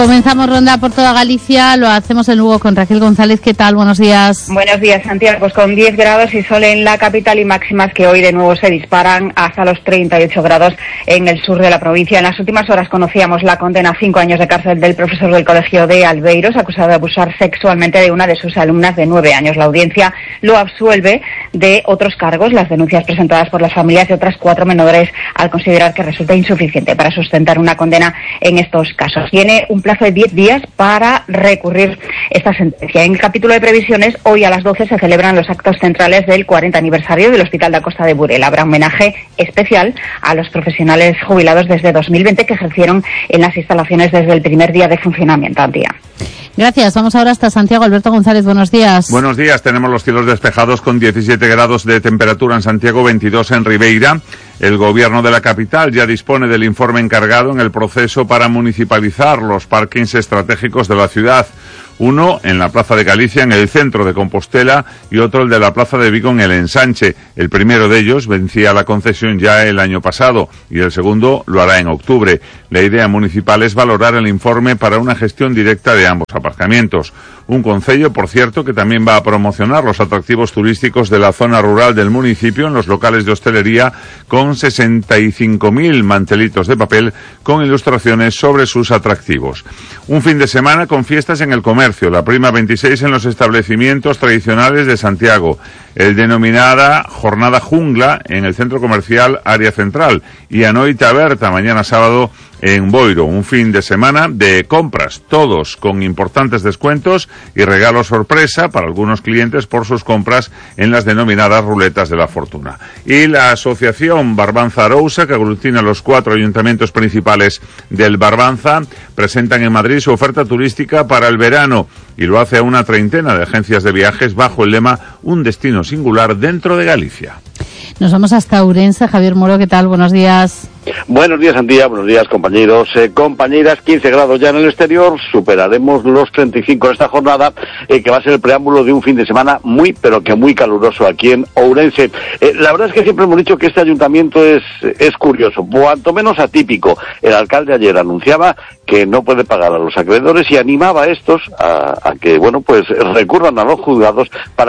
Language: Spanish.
Comenzamos ronda por toda Galicia, lo hacemos en Lugo con Raquel González. ¿Qué tal? Buenos días. Buenos días, Santiago. Pues con 10 grados y sol en la capital y máximas que hoy de nuevo se disparan hasta los 38 grados en el sur de la provincia. En las últimas horas conocíamos la condena a 5 años de cárcel del profesor del colegio de Albeiros, acusado de abusar sexualmente de una de sus alumnas de 9 años. La audiencia lo absuelve de otros cargos, las denuncias presentadas por las familias de otras 4 menores, al considerar que resulta insuficiente para sustentar una condena en estos casos. Tiene un plazo de 10 días para recurrir esta sentencia. En el capítulo de previsiones, hoy a las 12 se celebran los actos centrales del 40 aniversario del Hospital da Costa de Burela. Habrá un homenaje especial a los profesionales jubilados desde 2020 que ejercieron en las instalaciones desde el primer día de funcionamiento. Antía. Gracias. Vamos ahora hasta Santiago. Alberto González, buenos días. Buenos días. Tenemos los cielos despejados con 17 grados de temperatura en Santiago, 22 en Ribeira. El gobierno de la capital ya dispone del informe encargado en el proceso para municipalizar los parkings estratégicos de la ciudad. Uno en la Plaza de Galicia, en el centro de Compostela, y otro el de la Plaza de Vigo, en el Ensanche. El primero de ellos vencía la concesión ya el año pasado y el segundo lo hará en octubre. La idea municipal es valorar el informe para una gestión directa de ambos aparcamientos. Un concello, por cierto, que también va a promocionar los atractivos turísticos de la zona rural del municipio en los locales de hostelería, con 65.000 mantelitos de papel con ilustraciones sobre sus atractivos. Un fin de semana con fiestas en el comercio, la prima 26 en los establecimientos tradicionales de Santiago, el denominada Jornada Jungla en el centro comercial Área Central y a Noite Aberta mañana sábado en Boiro. Un fin de semana de compras, todos con importantes descuentos y regalos sorpresa para algunos clientes por sus compras en las denominadas ruletas de la fortuna. Y la asociación Barbanza Arousa, que aglutina los 4 ayuntamientos principales del Barbanza, presentan en Madrid su oferta turística para el verano y lo hace a una treintena de agencias de viajes bajo el lema Un destino singular dentro de Galicia. Nos vamos hasta Ourense. Javier Moro, ¿qué tal? Buenos días. Buenos días, Antía. Buenos días, compañeros, compañeras. 15 grados ya en el exterior. Superaremos los 35 en esta jornada, que va a ser el preámbulo de un fin de semana muy, pero que muy caluroso aquí en Ourense. La verdad es que siempre hemos dicho que este ayuntamiento es curioso, cuanto menos atípico. El alcalde ayer anunciaba que no puede pagar a los acreedores y animaba a estos a que, bueno, pues recurran a los juzgados para